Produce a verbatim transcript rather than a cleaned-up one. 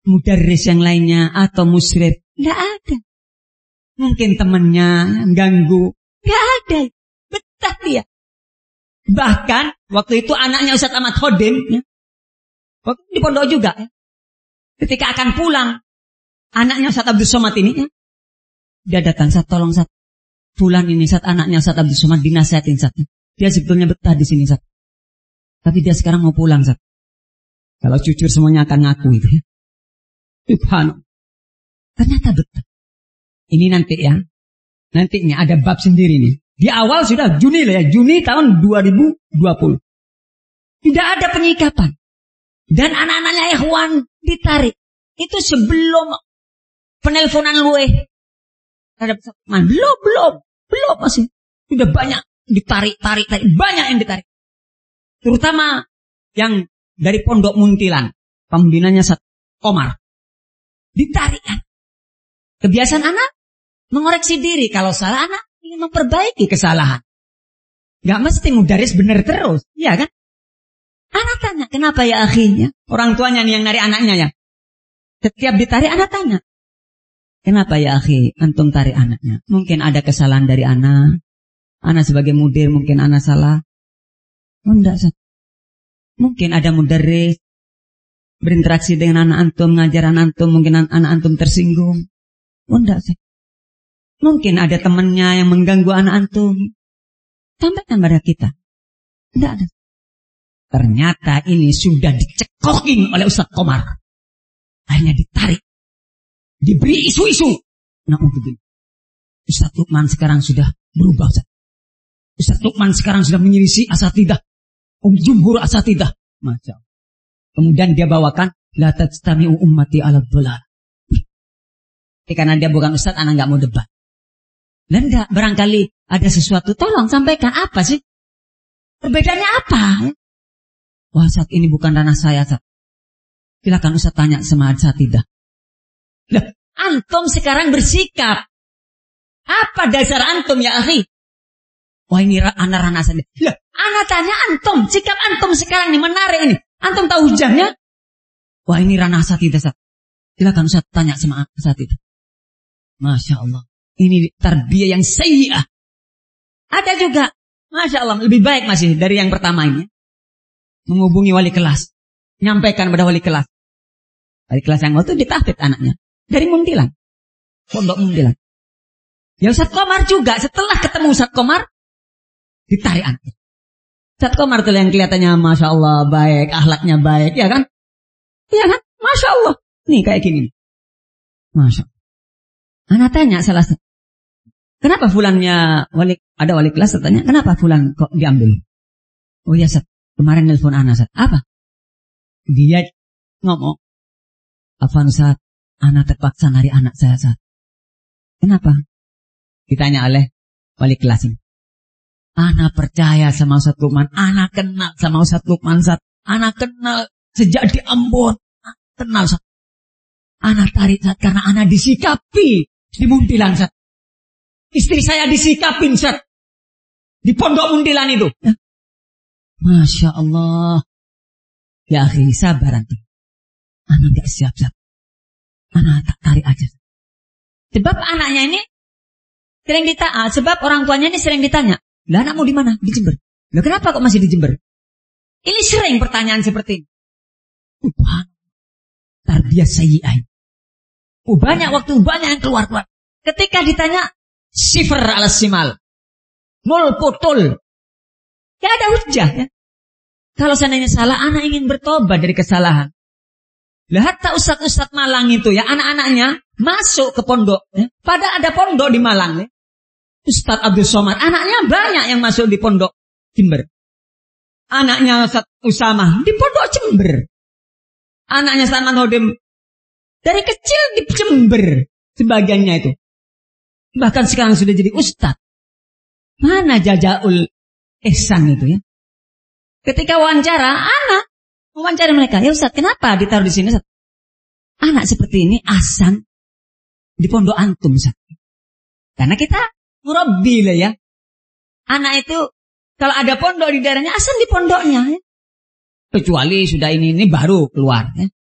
mudarris yang lainnya atau musyrif. Nggak ada. Mungkin temannya ganggu. Nggak ada. Betah dia. Bahkan waktu itu anaknya Ustadz Ahmad Khodim, ya, waktu di pondok juga, ya, ketika akan pulang, anaknya Ustadz Abdul Somad ini, ya, dia datang, Ustadz tolong Ustadz, pulang ini Ustadz, anaknya Ustadz Abdul Somad dinasihatin Ustadz. Dia sebetulnya betah di sini Ustadz, tapi dia sekarang mau pulang Ustadz. Kalau jujur semuanya akan ngaku itu, ya. Subhanallah. Ternyata betah. Ini nanti ya, nantinya ada bab sendiri nih. Di awal sudah Juni lah ya, Juni tahun dua ribu dua puluh. Tidak ada penyikapan. Dan anak-anaknya ikhwan ditarik. Itu sebelum penelponan luwe. Belum, belum, belum masih. Sudah banyak ditarik, tarik, tarik. Banyak yang ditarik. Terutama yang dari Pondok Muntilan. Pembinanya Ustaz Komar. Ditarik kan. Kebiasaan anak mengoreksi diri. Kalau salah anak ingin memperbaiki kesalahan. Gak mesti mudaris benar terus. Iya kan? Anak tanya, kenapa ya akhirnya? Orang tuanya nih yang narik anaknya ya. Setiap ditarik anak tanya. Kenapa ya akhi? Antum tarik anaknya. Mungkin ada kesalahan dari anak. Anak sebagai mudir mungkin anak salah. Oh enggak. Mungkin ada mudaris. Berinteraksi dengan anak antum. Ngajar anak antum. Mungkin anak antum tersinggung. Oh enggak sih. Mungkin ada temannya yang mengganggu anak antum. Sampaikan pada kita. Tidak ada. Ternyata ini sudah dicekokin oleh Ustaz Komar. Akhirnya ditarik. Diberi isu-isu. Nah untuk ini. Ustaz Lukman sekarang sudah berubah. Ustaz, Ustaz Lukman sekarang sudah menyirisi asatidah. Um jumhur asatidah. Masya Allah. Kemudian dia bawakan. La tajtami'u ummati ala dhalal. Karena dia bukan Ustaz, anak gak mau debat. Dan enggak, barangkali ada sesuatu, tolong sampaikan apa sih? Perbedaannya apa? Wah, saat ini bukan ranah saya, Ustaz. Silakan Ustaz tanya sama asatidah. Lah, antum sekarang bersikap. Apa dasar antum ya akhi? Wah, ini anak ranah saya. Lah, anak tanya antum, sikap antum sekarang ini menarik ini. Antum tahu hujahnya? Wah, ini ranah asatidah, Ustaz. Silakan Ustaz tanya sama asatidah. Masya Allah. Ini tarbiyah yang sayyi'ah. Ada juga. Masya Allah. Lebih baik masih dari yang pertama ini. Menghubungi wali kelas. Nyampaikan pada wali kelas. Wali kelas yang waktu ditahfidz anaknya. Dari Muntilan. Pondok Muntilan. Ya Ustaz Komar juga. Setelah ketemu Ustaz Komar. Ditarik anak. Ustaz Komar itu yang kelihatannya Masya Allah baik. Akhlaknya baik. Ya kan? Ya kan? Masya Allah. Nih kayak gini. Masya Allah. Anak tanya salah satu. Kenapa fulannya wali, ada wali kelas tanya, kenapa fulan kok diambil? Oh ya Sat, kemarin nelpon anak Sat. Apa? Dia ngomong, Afan Sat, anak terpaksa nari anak saya Sat. Kenapa? Ditanya oleh wali kelas ini. Anak percaya sama Ustaz Lukman, anak kenal sama Ustaz Lukman Sat. Anak kenal sejak di Ambon, kenal Sat. Anak tarik Sat karena anak disikapi di Muntilan Sat. Istri saya disikapin Sat. Di pondok Muntilan itu. Ya. Masya Allah. Ya akhi, sabar nanti. Anak gak siap Sat. Anak tak tarik aja. Sebab anaknya ini sering ditanya. Sebab orang tuanya ini sering ditanya. Lah anakmu di mana? Di Jember. Lah kenapa kok masih di Jember? Ini sering pertanyaan seperti ini. Subhanallah. Tarbiyah sayyi'ah. Oh, banyak waktu, banyak yang keluar-keluar. Ketika ditanya, sifar ala simal. Nol putul. Ya ada hujah ya. Kalau seandainya salah, anak ingin bertobat dari kesalahan. Lah hatta ustaz-ustaz Malang itu ya, anak-anaknya masuk ke pondok. Ya. Pada ada pondok di Malang ya. Ustaz Abdul Somad, anaknya banyak yang masuk di pondok Jember. Anaknya Ustaz Usamah di pondok Jember. Anaknya Ustaz Manhodim dari kecil di Jember. Sebagiannya itu. Bahkan sekarang sudah jadi ustaz. Mana Jajaul Ihsan itu ya. Ketika wawancara, anak wawancara mereka. Ya Ustaz, kenapa ditaruh di sini Ustaz? Anak seperti ini asan di pondok antum Ustaz. Karena kita murabbi lah ya. Anak itu kalau ada pondok di daerahnya asan di pondoknya ya. Kecuali sudah ini ini baru keluar ya.